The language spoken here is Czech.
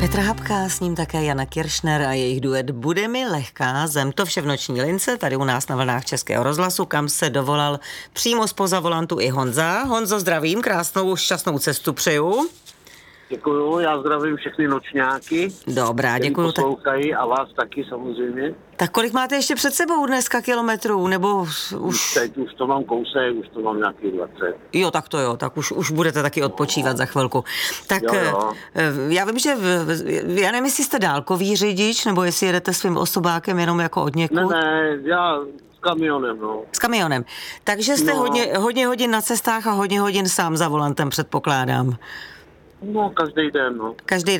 Petr Habka, s ním také Jana Kiršner a jejich duet Bude mi lehká zem. To vše v noční lince, tady u nás na vlnách Českého rozhlasu, kam se dovolal přímo zpoza volantu i Honza. Honzo, zdravím, krásnou, šťastnou cestu přeju. Děkuju, já zdravím všechny nočňáky. Dobrá, děkuju. Poslouchají a vás taky samozřejmě. Tak kolik máte ještě před sebou dneska kilometrů, nebo už? Teď už to mám kousek, už to mám nějaký 20. Jo, tak už budete taky odpočívat za chvilku. Tak jo. Já vím, že já nevím, jestli jste dálkový řidič, nebo jestli jedete svým osobákem jenom jako od někud. Ne, já s kamionem, no. S kamionem. Takže jste hodně hodin na cestách a hodně hodin sám za volantem, předpokládám. No, každý den, no. Každý